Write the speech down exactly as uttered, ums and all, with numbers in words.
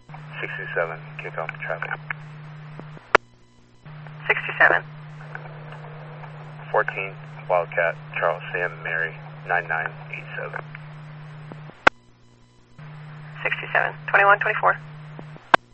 sixty-seven, kick off traffic. sixty-seven. fourteen, Wildcat, Charles Sam Mary, nine nine eight seven. sixty-seven. twenty-one, twenty-four.